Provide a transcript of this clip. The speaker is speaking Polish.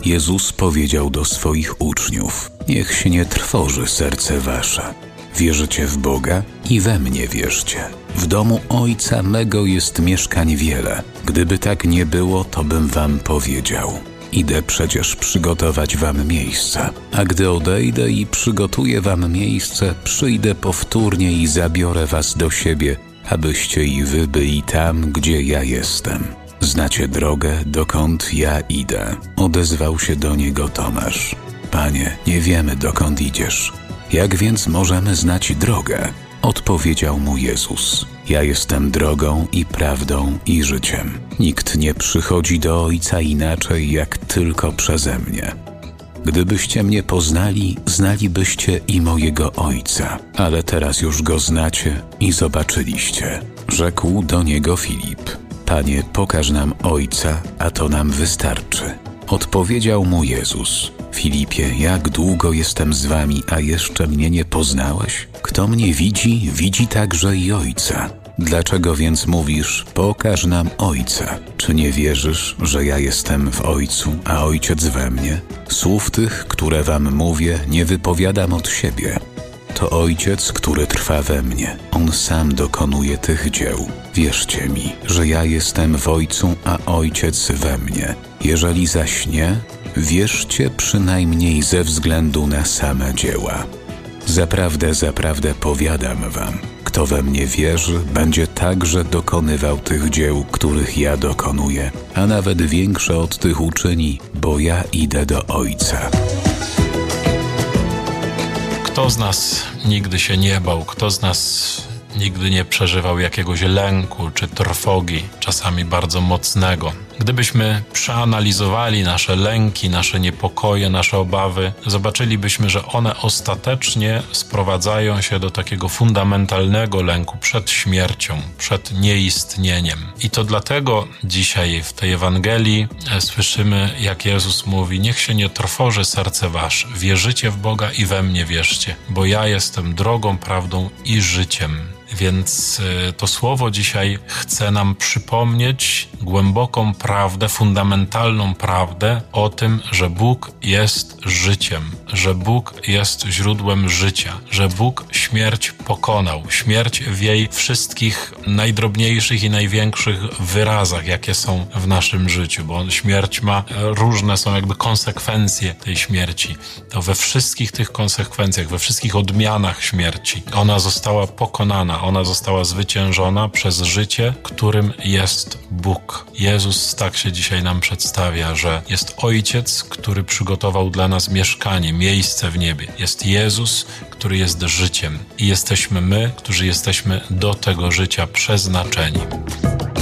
Jezus powiedział do swoich uczniów: niech się nie trwoży serce wasze. Wierzycie w Boga i we mnie wierzcie. W domu Ojca mego jest mieszkań wiele. Gdyby tak nie było, to bym wam powiedział. Idę przecież przygotować wam miejsce. A gdy odejdę i przygotuję wam miejsce, przyjdę powtórnie i zabiorę was do siebie, abyście i wy byli tam, gdzie ja jestem. Znacie drogę, dokąd ja idę. Odezwał się do niego Tomasz. Panie, nie wiemy, dokąd idziesz. Jak więc możemy znać drogę? Odpowiedział mu Jezus. Ja jestem drogą i prawdą i życiem. Nikt nie przychodzi do Ojca inaczej, jak tylko przeze mnie. Gdybyście mnie poznali, znalibyście i mojego Ojca, ale teraz już Go znacie i zobaczyliście. Rzekł do niego Filip. Panie, pokaż nam Ojca, a to nam wystarczy. Odpowiedział mu Jezus. Filipie, jak długo jestem z wami, a jeszcze mnie nie poznałeś? Kto mnie widzi, widzi także i Ojca. Dlaczego więc mówisz, pokaż nam Ojca? Czy nie wierzysz, że ja jestem w Ojcu, a Ojciec we mnie? Słów tych, które wam mówię, nie wypowiadam od siebie. To Ojciec, który trwa we mnie. On sam dokonuje tych dzieł. Wierzcie mi, że ja jestem w Ojcu, a Ojciec we mnie. Jeżeli zaś nie, wierzcie przynajmniej ze względu na same dzieła. Zaprawdę, zaprawdę powiadam wam, kto we mnie wierzy, będzie także dokonywał tych dzieł, których ja dokonuję, a nawet większe od tych uczyni, bo ja idę do Ojca. Kto z nas nigdy się nie bał? Kto z nas nigdy nie przeżywał jakiegoś lęku czy trwogi, czasami bardzo mocnego? Gdybyśmy przeanalizowali nasze lęki, nasze niepokoje, nasze obawy, zobaczylibyśmy, że one ostatecznie sprowadzają się do takiego fundamentalnego lęku przed śmiercią, przed nieistnieniem. I to dlatego dzisiaj w tej Ewangelii słyszymy, jak Jezus mówi: niech się nie trwoży serce wasze, wierzycie w Boga i we mnie wierzcie, bo ja jestem drogą, prawdą i życiem. Więc to słowo dzisiaj chce nam przypomnieć głęboką prawdę, fundamentalną prawdę o tym, że Bóg jest życiem, że Bóg jest źródłem życia, że Bóg śmierć pokonał. Śmierć w jej wszystkich najdrobniejszych i największych wyrazach, jakie są w naszym życiu, bo śmierć ma różne, są jakby konsekwencje tej śmierci. To we wszystkich tych konsekwencjach, we wszystkich odmianach śmierci ona została pokonana, ona została zwyciężona przez życie, którym jest Bóg. Jezus tak się dzisiaj nam przedstawia, że jest Ojciec, który przygotował dla nas mieszkanie, miejsce w niebie. Jest Jezus, który jest życiem i jesteśmy my, którzy jesteśmy do tego życia przeznaczeni.